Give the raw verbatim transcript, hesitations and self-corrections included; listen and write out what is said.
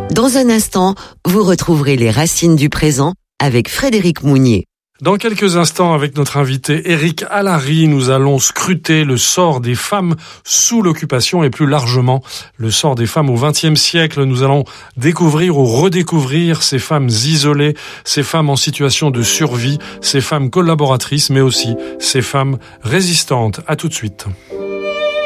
Dans un instant, vous retrouverez les racines du présent avec Frédéric Mounier. Dans quelques instants, avec notre invité Éric Allary, nous allons scruter le sort des femmes sous l'occupation et plus largement le sort des femmes au vingtième siècle. Nous allons découvrir ou redécouvrir ces femmes isolées, ces femmes en situation de survie, ces femmes collaboratrices, mais aussi ces femmes résistantes. À tout de suite.